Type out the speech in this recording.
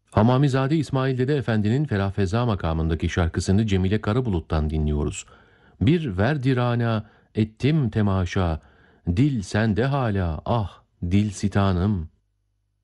Hamamizade İsmail Dede Efendi'nin Ferah Feza makamındaki şarkısını Cemile Karabulut'tan dinliyoruz. Bir verdirana ettim temaşa, dil sende hala, ah dil sitanım,